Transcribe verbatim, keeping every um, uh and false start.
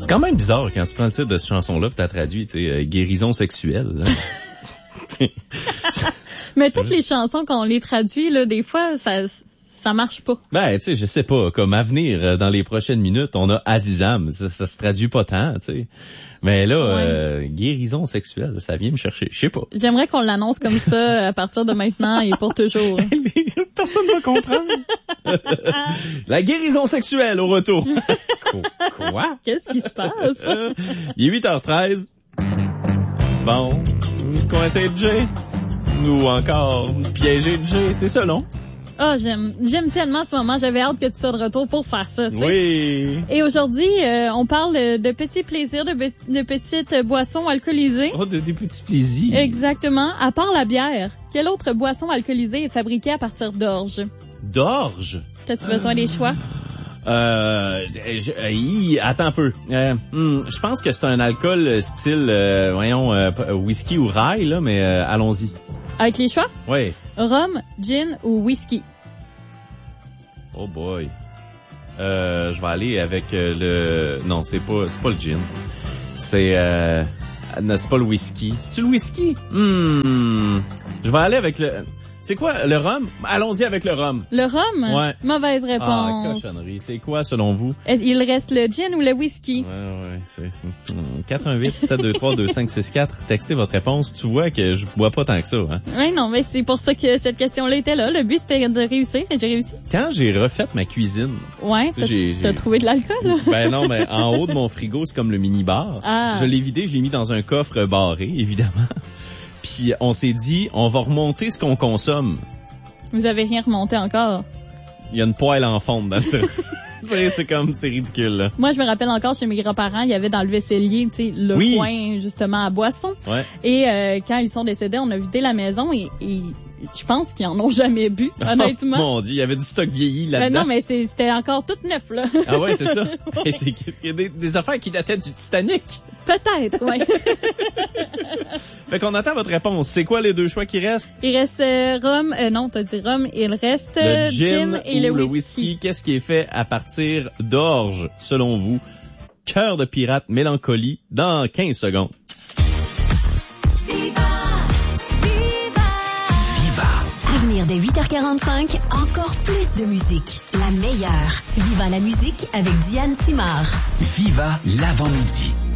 C'est quand même bizarre quand tu prends le titre de cette chanson-là, puis t'as traduit, tu sais, euh, guérison sexuelle. Mais toutes les chansons, quand on les traduit, là, des fois, ça, ça marche pas. Ben, tu sais, je sais pas, comme à venir, euh, dans les prochaines minutes, on a Azizam, ça, ça se traduit pas tant, tu sais. Mais là, ouais. euh, guérison sexuelle, ça vient me chercher, je sais pas. J'aimerais qu'on l'annonce comme ça à partir de maintenant et pour toujours. Personne va comprendre. La guérison sexuelle au retour. Quoi? Qu'est-ce qui se passe? Il est huit heures treize. Bon, coincer Jay. Ou encore piéger Jay, c'est ça, non? Ah, oh, j'aime j'aime tellement ce moment. J'avais hâte que tu sois de retour pour faire ça, tu sais. Oui. Et aujourd'hui, euh, on parle de petits plaisirs, de, be- de petites boissons alcoolisées. Oh, de, des petits plaisirs. Exactement. À part la bière, quelle autre boisson alcoolisée est fabriquée à partir d'orge? D'orge? T'as-tu besoin des choix? Euh, je, euh, attends un peu. Euh, hmm, je pense que c'est un alcool style, euh, voyons, euh, whisky ou rye, là, mais euh, allons-y. Avec les choix? Oui. Rhum, gin ou whisky? Oh boy. Euh, je vais aller avec euh, le... Non, c'est pas, c'est pas le gin. C'est, euh... Non, c'est pas le whisky. C'est-tu le whisky? Hmm. Je vais aller avec le... C'est quoi, le rhum? Allons-y avec le rhum. Le rhum? Ouais. Mauvaise Ah, réponse. cochonnerie. C'est quoi, selon vous? Il reste le gin ou le whisky? Ouais, ouais, c'est, c'est... quatre un huit sept deux trois deux cinq six quatre. Textez votre réponse. Tu vois que je bois pas tant que ça, hein? Oui, non, mais c'est pour ça que cette question-là était là. Le but, c'était de réussir et j'ai réussi. Quand j'ai refait ma cuisine... Ouais, t'as, j'ai, t'as j'ai... trouvé de l'alcool? Ben non, mais en haut de mon frigo, c'est comme le mini-bar. Ah. Je l'ai vidé, je l'ai mis dans un coffre barré, évidemment. Puis on s'est dit, on va remonter ce qu'on consomme. Vous avez rien remonté encore? Il y a une poêle en fonte dans le tiroir. C'est comme, c'est ridicule, là. Moi, je me rappelle encore chez mes grands-parents, il y avait dans le vaisselier, tu sais, le oui. coin, justement, à boisson. Ouais. Et euh, quand ils sont décédés, on a vidé la maison et, et je pense qu'ils en ont jamais bu, honnêtement. Oh, mon Dieu, il y avait du stock vieilli là-dedans. Ben non, mais c'est, c'était encore tout neuf, là. Ah ouais, c'est ça. Ouais. C'est, il y a des, des affaires qui dataient du Titanic. Peut-être, oui. Fait qu'on attend votre réponse. C'est quoi les deux choix qui restent? Il reste euh, rhum, euh, non, t'as dit rhum, il reste le gin, gin et ou le le whisky. whisky. Qu'est-ce qui est fait à partir d'orge, selon vous? Cœur de pirate, mélancolie, dans quinze secondes. À venir dès huit heures quarante-cinq, encore plus de musique. La meilleure. Viva la musique avec Diane Simard. Viva l'avant-midi.